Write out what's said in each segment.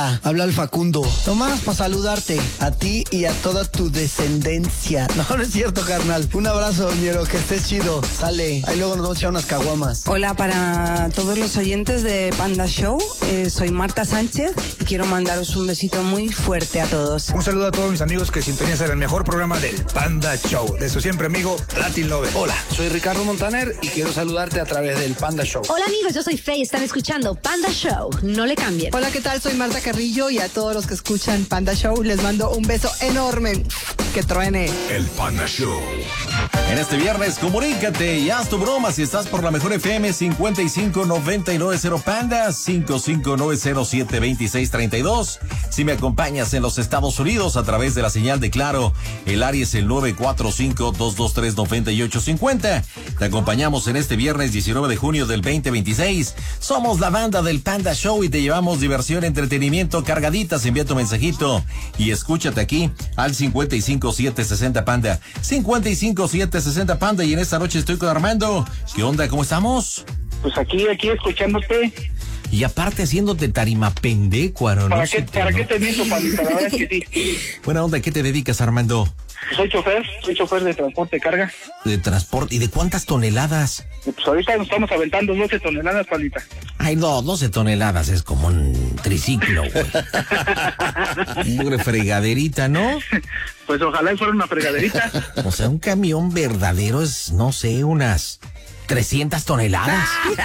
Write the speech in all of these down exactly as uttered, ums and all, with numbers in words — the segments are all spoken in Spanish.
Habla el Facundo. Nomás para saludarte a ti y a toda tu descendencia. No, no es cierto, carnal. Un abrazo, ñero, que estés chido. Sale. Ahí luego nos vamos a echar unas caguamas. Hola para todos los oyentes de Panda Show. Eh, soy Marta Sánchez y quiero mandaros un besito muy fuerte a todos. Un saludo a todos mis amigos que sintonizan el mejor programa del Panda Show. De su siempre amigo Latin Lover. Hola, soy Ricardo Montaner y quiero saludarte a través del Panda Show. Hola amigos, yo soy Faye. Están escuchando Panda Show. No le cambien. Hola, ¿qué tal? Soy Marta Carrillo y a todos los que escuchan Panda Show les mando un beso enorme. Que truene. El Panda Show. En este viernes, comunícate y haz tu broma si estás por la mejor F M cincuenta y cinco noventa y nueve cero Panda, cinco cinco nueve cero siete dos seis tres dos. Si me acompañas en los Estados Unidos a través de la señal de Claro, el área es el nueve cuatro cinco, dos dos tres, nueve ocho cinco cero. Te acompañamos en este viernes diecinueve de junio del veinte veintiséis. Somos la banda del Panda Show y te llevamos diversión, entretenimiento, cargaditas. Envía tu mensajito y escúchate aquí al cincuenta y cinco siete sesenta Panda, cincuenta y cinco siete sesenta Panda. Y en esta noche estoy con Armando. ¿Qué onda? ¿Cómo estamos? Pues aquí, aquí escuchándote. Y aparte haciéndote tarima pendecuaro, ¿no? ¿Para qué, ¿para qué te miento, Pandita? La verdad es que sí. Buena onda, ¿qué te dedicas, Armando? Soy chofer, soy chofer de transporte de carga. ¿De transporte? ¿Y de cuántas toneladas? Pues ahorita nos estamos aventando doce toneladas, Pandita. Ay, no, doce toneladas es como un triciclo, güey. Una fregaderita, ¿no? Pues ojalá fuera una fregaderita. O sea, un camión verdadero es, no sé, unas trescientas toneladas.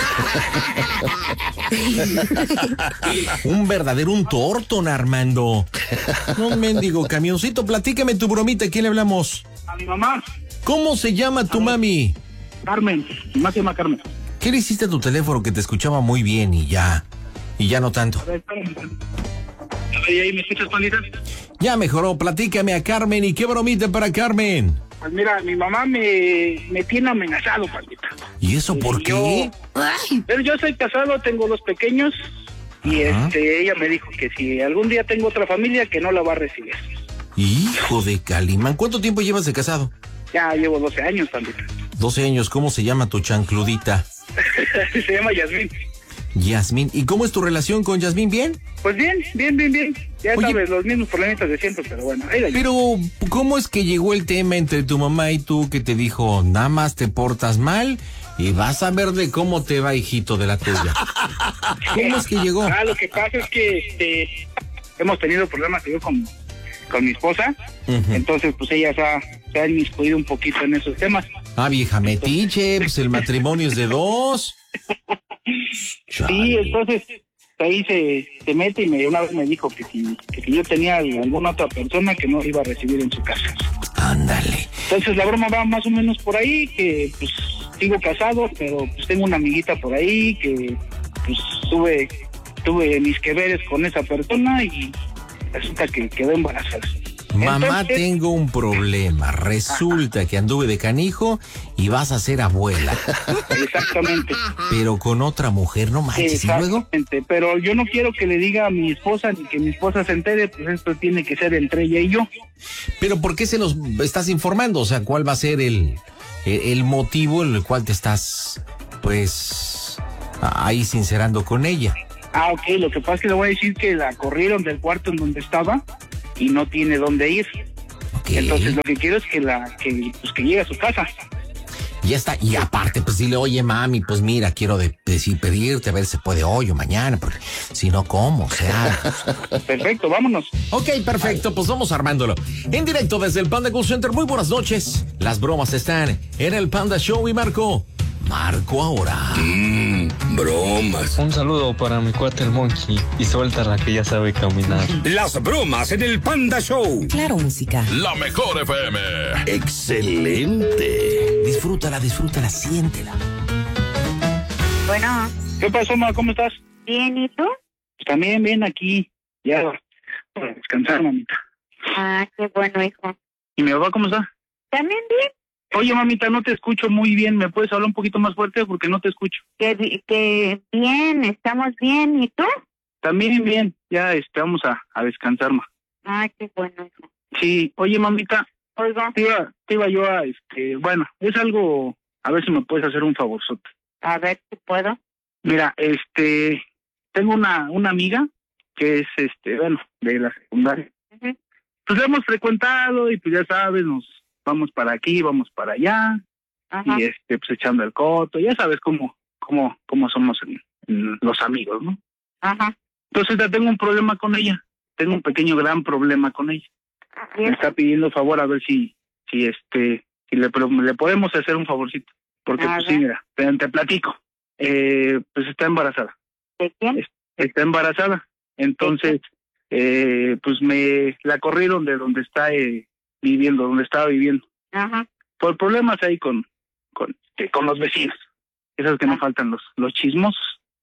Un verdadero, un Torton, Armando. No, mendigo camioncito, platícame tu bromita, ¿a quién le hablamos? A mi mamá. ¿Cómo se llama tu mami? Carmen, mi mamá se llama Carmen. ¿Qué le hiciste a tu teléfono que te escuchaba muy bien y ya, y ya no tanto? A ver, espérame. ¿Y ahí me escuchas, Pandita? Ya mejoró, platícame a Carmen. ¿Y qué bromita para Carmen? Pues mira, mi mamá me, me tiene amenazado, Pandita. ¿Y eso por qué? Yo, pero yo soy casado, tengo dos pequeños. Y Ajá. este ella me dijo que si algún día tengo otra familia, que no la va a recibir. Hijo de Calimán, ¿cuánto tiempo llevas de casado? Ya llevo doce años, Pandita. doce años, ¿cómo se llama tu chancludita? Se llama Yasmín. Yasmín, ¿y cómo es tu relación con Yasmín? ¿Bien? Pues bien, bien, bien, bien. Ya Oye, sabes, los mismos problemitas de siempre, pero bueno. Ahí pero, ¿cómo es que llegó el tema entre tu mamá y tú que te dijo, nada más te portas mal y vas a ver de cómo te va, hijito de la tuya? ¿Cómo es que llegó? Ah, lo que pasa es que este, hemos tenido problemas yo con, con mi esposa, uh-huh. Entonces pues ella se ha, se ha inmiscuido un poquito en esos temas. Ah, vieja metiche, pues el matrimonio es de dos. Sí, entonces ahí se, se mete y me, una vez me dijo que si, que si yo tenía alguna otra persona que no iba a recibir en su casa. Ándale. Entonces la broma va más o menos por ahí, que pues sigo casado, pero pues tengo una amiguita por ahí que pues tuve, tuve mis que veres con esa persona y resulta que quedó embarazada. Mamá, entonces, tengo un problema. Resulta ajá. que anduve de canijo y vas a ser abuela. Exactamente. Pero con otra mujer, no manches. ¿Y luego? Pero yo no quiero que le diga a mi esposa ni que mi esposa se entere, pues esto tiene que ser entre ella y yo. Pero ¿por qué se nos estás informando? O sea, ¿cuál va a ser el, el, el motivo en el cual te estás, pues, ahí sincerando con ella? Ah, ok, lo que pasa es que le voy a decir que la corrieron del cuarto en donde estaba y no tiene dónde ir. Okay. Entonces lo que quiero es que la que pues que llegue a su casa. Ya está, y aparte pues dile, oye mami, pues mira, quiero de, decir, pedirte a ver si se puede hoy o mañana, porque si no, ¿cómo? O sea... Perfecto, vámonos. Ok, perfecto, pues vamos armándolo. En directo desde el Panda Call Center, muy buenas noches. Las bromas están en el Panda Show y Marco. Marco ahora. Mmm, bromas. Un saludo para mi cuate el Monkey y suéltala que ya sabe caminar. Las bromas en el Panda Show. Claro, música. La mejor F M. Excelente. Disfrútala, disfrútala, siéntela. Bueno. ¿Qué pasó, ma? ¿Cómo estás? Bien, ¿y tú? Pues también bien aquí, ya para descansar, mamita. Ah, qué bueno, hijo. ¿Y mi papá cómo está? También bien. Oye, mamita, no te escucho muy bien. ¿Me puedes hablar un poquito más fuerte? Porque no te escucho. Que, que bien, estamos bien. ¿Y tú? También bien. Ya este, vamos a, a descansar, ma. Ah, qué bueno. Sí. Oye, mamita. Oiga. Te iba, te iba yo a, este, bueno, es algo, a ver si me puedes hacer un favorzote. A ver si puedo. Mira, este, tengo una, una amiga que es, este, bueno, de la secundaria. Uh-huh. Pues la hemos frecuentado y pues ya sabes, nos vamos para aquí, vamos para allá, Ajá. y este, pues echando el coto, ya sabes cómo, cómo, cómo somos en, en los amigos, ¿no? Ajá. Entonces ya tengo un problema con ella, tengo un pequeño gran problema con ella. Me está pidiendo favor a ver si, si este, si le, le podemos hacer un favorcito. Porque, A pues ver. sí, mira, te, te platico. Eh, pues está embarazada. ¿De quién? Es- Está embarazada. Entonces, eh, pues me la corrieron de donde está eh, viviendo, donde estaba viviendo. Ajá. Por problemas ahí con, con, eh, con los vecinos. Esas que no faltan, los, los chismosos.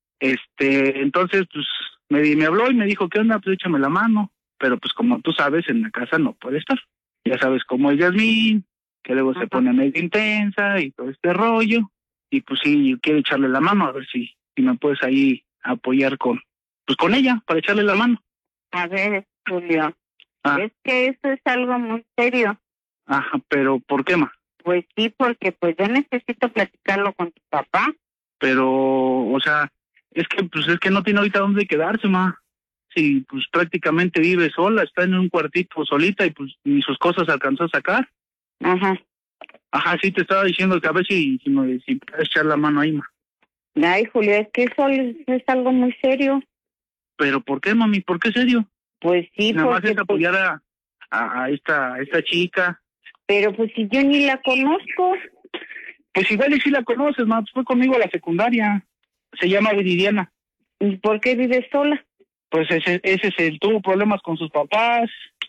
Este, entonces, pues, me, di- me habló y me dijo, ¿qué onda? Pues échame la mano. Pero pues como tú sabes, en la casa no puede estar. Ya sabes cómo es Yasmín, que luego se pone medio intensa y todo este rollo. Y pues sí, yo quiero echarle la mano, a ver si, si me puedes ahí apoyar con, pues con ella, para echarle la mano. A ver, Julio, Ah, es que esto es algo muy serio. ajá, pero ¿por qué, ma? Pues sí, porque pues yo necesito platicarlo con tu papá. Pero, o sea, es que pues es que no tiene ahorita dónde quedarse, ma. Sí, pues prácticamente vive sola, está en un cuartito solita y pues ni sus cosas alcanzó a sacar. Ajá. Ajá, sí te estaba diciendo que a ver si, si me si puedes echar la mano ahí, ma. Ay, Julio, es que eso es, es algo muy serio. Pero ¿por qué, mami? ¿Por qué serio? Pues sí, Nada más porque es apoyar a, a, a esta a esta chica. pero pues si yo ni la conozco. Pues igual y si la conoces, ma, pues fue conmigo a la secundaria. Se llama Viridiana. ¿Y por qué vive sola? Pues ese, ese se tuvo problemas con sus papás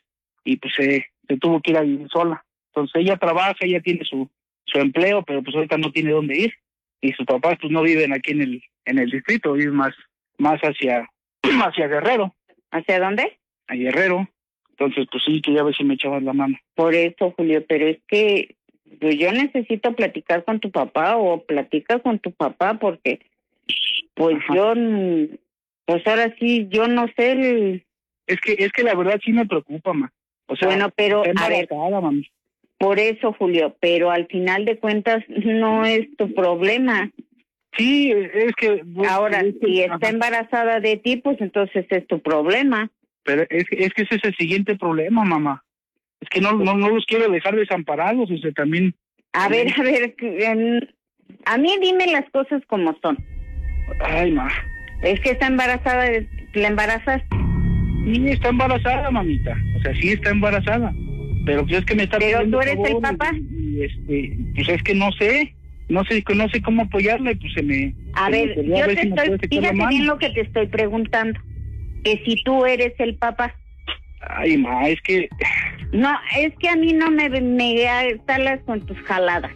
y pues se, se tuvo que ir a vivir sola. Entonces ella trabaja, ella tiene su, su empleo, pero pues ahorita no tiene dónde ir. Y sus papás pues no viven aquí en el en el distrito, viven más más hacia hacia Guerrero. ¿Hacia dónde? A Guerrero. Entonces pues sí, quería ver si me echabas la mano. Por eso, Julio, pero es que pues, yo necesito platicar con tu papá o platica con tu papá porque pues Ajá. yo, mm, pues ahora sí, yo no sé el... Es que es que la verdad sí me preocupa, ma. O sea, Bueno, pero, está a ver. embarazada, mami. Por eso, Julio, pero al final de cuentas no es tu problema. Sí, es que... Ahora, es que- si está ajá. embarazada de ti, pues entonces es tu problema. Pero es, que- es que ese es el siguiente problema, mamá. Es que no, no, no los quiero dejar desamparados, o sea, también... A ver, a ver, em, a mí dime las cosas como son. Ay, ma. Es que está embarazada, de- la embarazas. Sí, está embarazada, mamita. O sea, sí está embarazada. Pero pues es que me está Pero pidiendo tú eres el favor, papá. Y, y, este, pues es que no sé. No sé, no sé cómo apoyarla y pues se me... A se me ver, ocurrió yo ver te si me estoy, puedes echar la fíjate mano. bien lo que te estoy preguntando. Que si tú eres el papá. Ay, ma, es que... No, es que a mí no me, me salas con tus jaladas.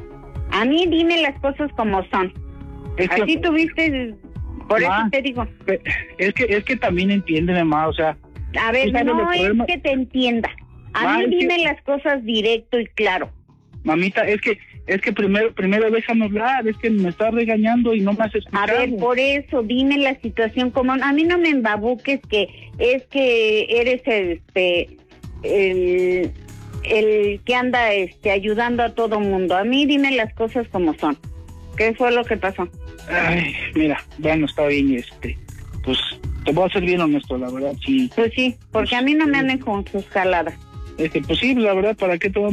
A mí dime las cosas como son. Es que- Así tuviste, por Ma, eso te digo. Es que, es que también entiéndeme, ma, o sea... A ver, tú sabes no los es problemas- que te entienda. A Ma, mí es que- dime las cosas directo y claro. Mamita, es que es que primero primero déjame hablar, es que me está regañando y no me hace A escuchar. ver, por eso, dime la situación como... A mí no me embabuques que es que eres este el, el que anda este ayudando a todo mundo. A mí dime las cosas como son. ¿Qué fue lo que pasó? Ay, mira, bueno, está bien, este, pues te voy a ser bien honesto, la verdad, sí. Pues sí, porque a mí no me anden con sus jaladas. Este, pues sí, la verdad, ¿para qué te voy a